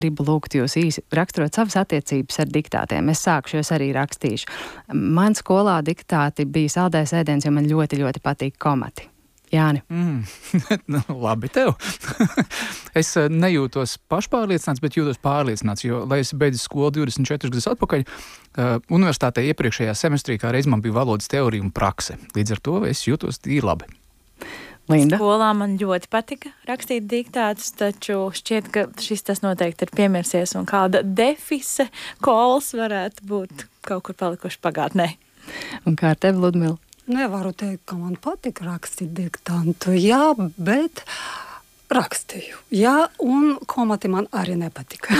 Gribu lūgt jūs īsi raksturot savas attiecības ar diktātiem. Es sākšu, es arī rakstīšu. Man skolā diktāti bija saldējs ēdiens, jo man ļoti, ļoti patīk komati. Jāni. Labi tev. Es nejūtos pašpārliecināts, bet jūtos pārliecināts, jo, lai es beidzu skolu 24 gadus atpakaļ, universitātē iepriekšējā semestrī kā reiz man bija valodas teorija un prakse. Līdz ar to es jūtos tīri labi. Linda? Skolā man ļoti patika rakstīt diktātus, taču šķiet, ka šis tas noteikti ir piemirsies un kāda defise kols varētu būt kaut kur palikuši pagātnē. Un kā ar tevi, Ludmila? Nevaru teikt, ka man patika rakstīt diktantu, jā, bet rakstīju. Jā, un komati man arī nepatika.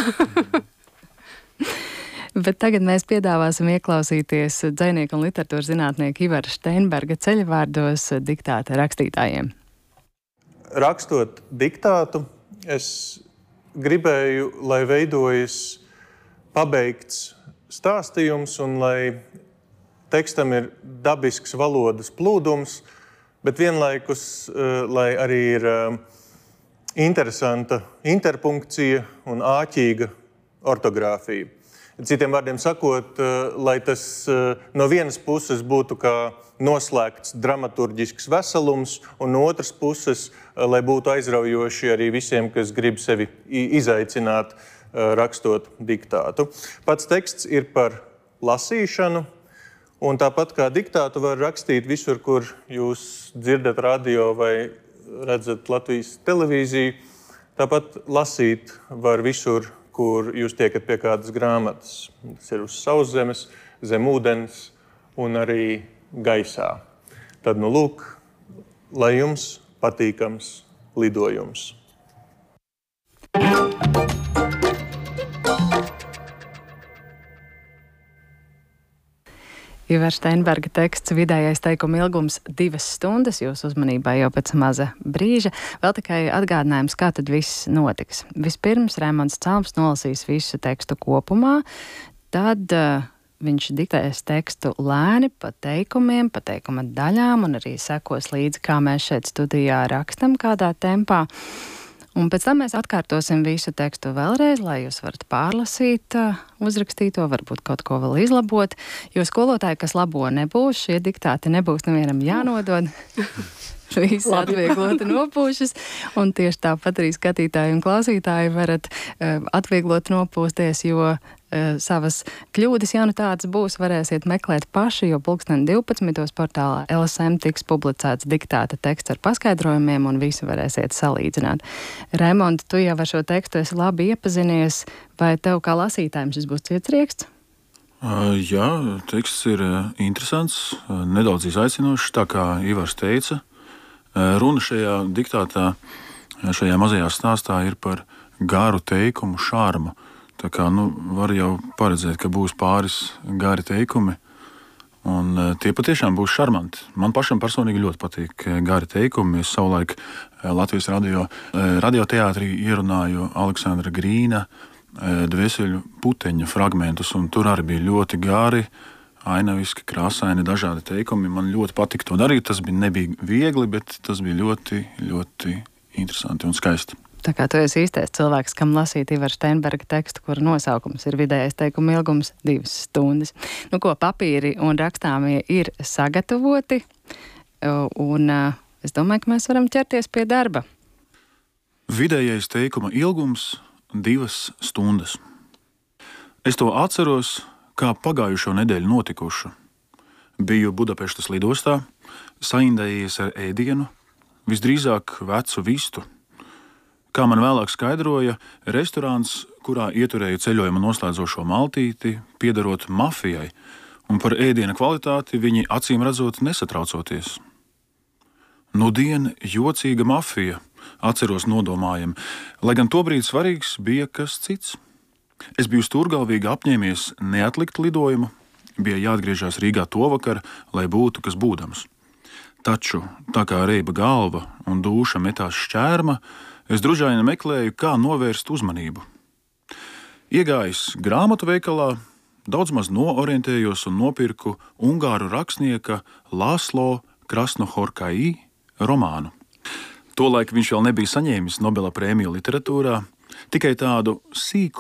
Bet tagad mēs piedāvāsim ieklausīties dzejnieku un literatūras zinātnieku Ivara Steinberga ceļvārdos diktāta rakstītājiem. Rakstot diktātu, es gribēju, lai veidojas pabeigts stāstījums un lai tekstam ir dabisks valodas plūdums, bet vienlaikus, lai arī ir interesanta interpunkcija un āķīga ortogrāfija. Citiem vārdiem sakot, lai tas no vienas puses būtu kā noslēgts dramaturģisks veselums, un no otras puses, lai būtu aizraujoši arī visiem, kas grib sevi izaicināt, rakstot diktātu. Pats teksts ir par lasīšanu, un tāpat kā diktātu var rakstīt visur, kur jūs dzirdat radio vai redzat Latvijas televīziju, tāpat lasīt var visur, kur jūs tiekat pie kādas grāmatas. Tas ir uz sauszemes, zem ūdens un arī gaisā. Tad, nu lūk, lai jums patīkams lidojums. Ivara Steinberga teksts, vidējais teikuma ilgums 2 stundas, jūs uzmanībā jau pēc maza brīža. Vēl tikai atgādinājums, kā tad viss notiks. Vispirms Raimonds Calms nolasīs visu tekstu kopumā, tad viņš diktēs tekstu lēni pa teikumiem, pa teikuma daļām un arī sekos līdzi, kā mēs šeit studijā rakstam, kādā tempā. Un pēc tam mēs atkārtosim visu tekstu vēlreiz, lai jūs varat pārlasīt uzrakstīto, varbūt kaut ko vēl izlabot, jo skolotāji, kas labo, nebūs, šie diktāti nebūs nevienam jānodod. Visi atviegloti nopūšas, un tieši tāpat arī skatītāji un klausītāji varat atvieglot nopūsties, jo savas kļūdas, ja nu tādas būs, varēsiet meklēt paši, jo 12. portālā LSM tiks publicēts diktāta teksts ar paskaidrojumiem, un visu varēsiet salīdzināt. Raimond, tu jau ar šo tekstu esi labi iepazinies, vai tev kā lasītājiem šis būs cietrieksts? Jā, teksts ir interesants, nedaudz izaicinošs, tā kā Ivars teica. Runa šajā diktātā, šajā mazajā stāstā ir par garu teikumu šarmu. Tā kā, var jau paredzēt, ka būs pāris gari teikumi, un tie patiešām būs šarmanti. Man pašam personīgi ļoti patīk gari teikumi. Es savulaik Latvijas radioteātrī ierunāju Aleksandra Grīna Dvēseļu puteņa fragmentus, un tur arī bija ļoti gari, ainaviski, krāsaini, dažādi teikumi. Man ļoti patika to darīt. Tas nebija viegli, bet tas bija ļoti, ļoti interesanti un skaisti. Tā kā tu esi īstais cilvēks, kam lasīt Ivara Steinberga tekstu, kura nosaukums ir vidējais teikuma ilgums 2 stundas. Nu ko, papīri un rakstāmie ir sagatavoti, un es domāju, ka mēs varam ķerties pie darba. Vidējais teikuma ilgums 2 stundas. Es to atceros, kā pagājušo nedēļu notikušu. Biju Budapeštas lidostā, saindējies ar ēdienu, visdrīzāk vecu vistu. Kā man vēlāk skaidroja, restorāns, kurā ieturēju ceļojuma noslēdzošo maltīti, piederot mafijai, un par ēdiena kvalitāti viņi acīm redzot nesatraucoties. Nudien jocīga mafija, atceros nodomājam, lai gan tobrīd svarīgs bija kas cits. Es biju stūrgalvīgi apņēmies neatlikt lidojumu, bija jāatgriežas Rīgā tovakar, lai būtu kas būdams. Taču, tā kā reiba galva un dūša metās šķērma, es družaini meklēju, kā novērst uzmanību. Iegājis grāmatu veikalā, daudz maz noorientējos un nopirku ungāru rakstnieka Lāslo Krasnohorkai romānu. Tolaik viņš vēl nebija saņēmis Nobela prēmiju literatūrā, tikai tādu sīku